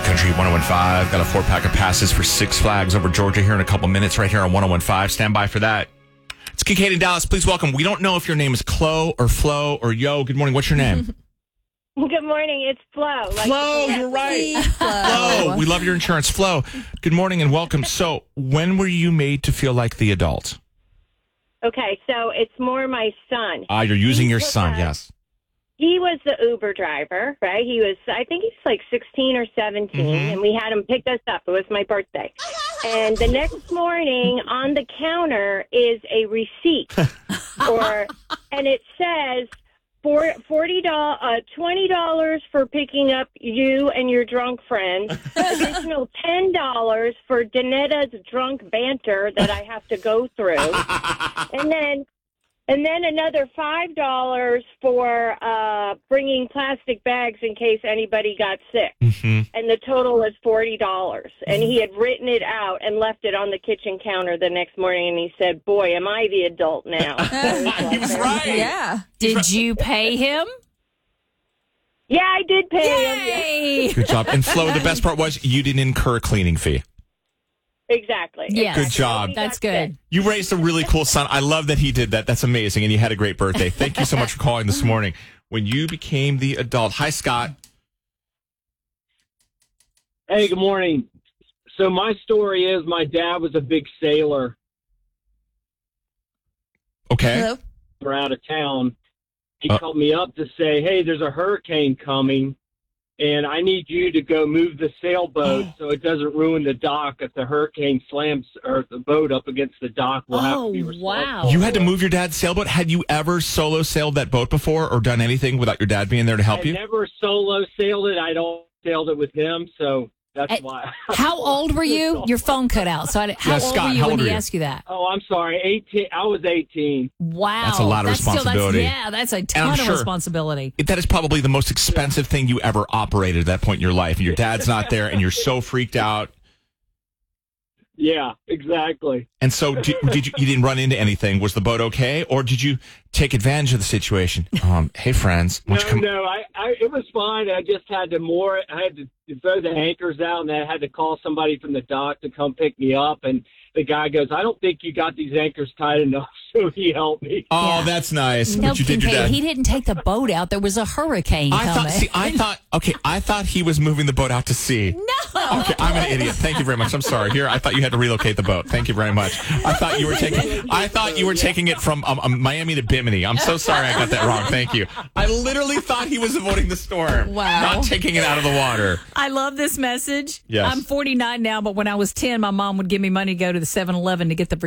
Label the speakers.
Speaker 1: Country 101.5. Got a 4-pack of passes for Six Flags over Georgia here in a couple minutes right here on 101.5. Stand by for that. It's Kincaid in Dallas. Please welcome. We don't know if your name is Chloe or Flo or Yo. Good morning. What's your name?
Speaker 2: Good morning. It's Flo.
Speaker 1: Flo, you're right. Flo. We love your insurance. Flo, good morning and welcome. So when were you made to feel like the adult?
Speaker 2: Okay, so it's more my son.
Speaker 1: You're using your son, yes.
Speaker 2: He was the Uber driver, right? I think he's like 16 or 17, and we had him pick us up. It was my birthday. And the next morning on the counter is a receipt, and it says $20 for picking up you and your drunk friend, additional $10 for Danetta's drunk banter that I have to go through, and then another $5 for bringing plastic bags in case anybody got sick. And the total is $40. And he had written it out and left it on the kitchen counter the next morning. And he said, "Boy, am I the adult now?"
Speaker 1: He was right.
Speaker 3: Yeah. Did you pay him?
Speaker 2: Yeah, I did pay him.
Speaker 3: Yay!
Speaker 1: Good job. And Flo, the best part was you didn't incur a cleaning fee.
Speaker 2: Exactly.
Speaker 3: Yes.
Speaker 1: Good job.
Speaker 3: That's good.
Speaker 1: You raised a really cool son. I love that he did that. That's amazing. And you had a great birthday. Thank you so much for calling this morning. When you became the adult. Hi, Scott.
Speaker 4: Hey, good morning. So my story is my dad was a big sailor.
Speaker 1: Okay.
Speaker 3: Hello?
Speaker 4: We're out of town. He called me up to say, "Hey, there's a hurricane coming, and I need you to go move the sailboat so it doesn't ruin the dock. If the hurricane slams or the boat up against the dock, we'll have to be responsible."
Speaker 3: Wow.
Speaker 1: You had to move your dad's sailboat. Had you ever solo sailed that boat before or done anything without your dad being there to help
Speaker 4: I
Speaker 1: you?
Speaker 4: never solo sailed it. I don't sailed it with him, so that's why.
Speaker 3: How old were you? Your phone cut out. So how old
Speaker 1: Scott,
Speaker 3: were you
Speaker 1: how
Speaker 3: when
Speaker 1: old
Speaker 3: he
Speaker 1: were you?
Speaker 3: asked you that?
Speaker 4: Oh, I'm sorry. 18. I was 18.
Speaker 3: Wow.
Speaker 1: That's a lot of responsibility.
Speaker 3: That's a ton of
Speaker 1: sure
Speaker 3: responsibility.
Speaker 1: That is probably the most expensive thing you ever operated at that point in your life. And your dad's not there and you're so freaked out.
Speaker 4: Yeah, exactly.
Speaker 1: And so you didn't run into anything. Was the boat okay? Or did you take advantage of the situation? Hey, friends.
Speaker 4: No, it was fine. I just had to I had to throw the anchors out, and I had to call somebody from the dock to come pick me up. And the guy goes, "I don't think you got these anchors tight enough," so he helped me.
Speaker 1: Oh, that's nice.
Speaker 3: No,
Speaker 1: But you did your
Speaker 3: Kincaid,
Speaker 1: dad.
Speaker 3: he didn't take the boat out. There was a hurricane coming.
Speaker 1: I thought he was moving the boat out to sea.
Speaker 3: No.
Speaker 1: Okay, I'm an idiot. Thank you very much. I'm sorry. Here, I thought you had to relocate the boat. Thank you very much. I thought you were taking it from Miami to Bimini. I'm so sorry I got that wrong. Thank you. I literally thought he was avoiding the storm.
Speaker 3: Wow.
Speaker 1: Not taking it out of the water.
Speaker 3: I love this message.
Speaker 1: Yes.
Speaker 3: I'm 49 now, but when I was 10, my mom would give me money to go to the 7-Eleven to get the